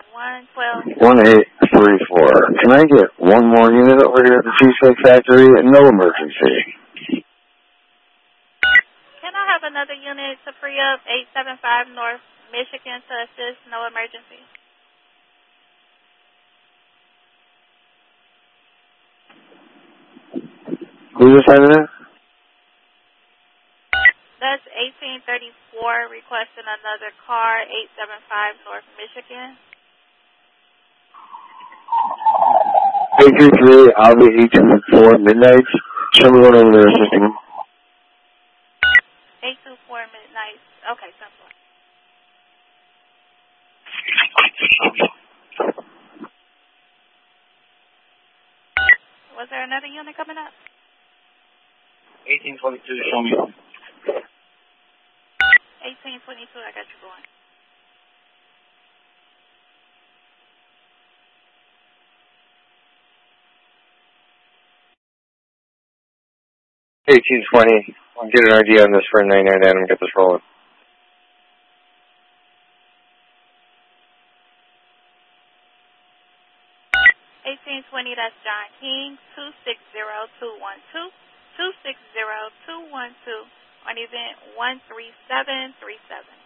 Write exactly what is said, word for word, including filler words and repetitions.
one twelve. one eight three four. Can I get one more unit over here at the Cheesecake Factory and no emergency? Can I have another unit to free up eight seven five North Michigan to assist, no emergency? Who's this having it? That's eighteen thirty-four requesting another car, eight seven five North Michigan. eight three three, I'll be eight two four midnight. Show me one over there assisting him. eight two four midnight. Okay, simple. Was there another unit coming up? eighteen twenty-two, show me. eighteen twenty-two, I got you going. eighteen twenty, get an idea on this for a ninety-nine Adam, get this rolling. eighteen twenty, that's John King, two six zero two one two, two six zero two one two, on event one three seven three seven.